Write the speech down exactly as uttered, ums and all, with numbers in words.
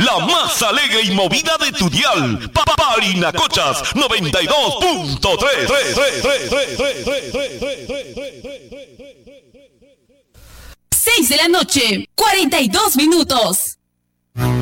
la más alegre y movida de tu dial. Parinacochas noventa y dos punto tres. seis de la noche, cuarenta y dos minutos.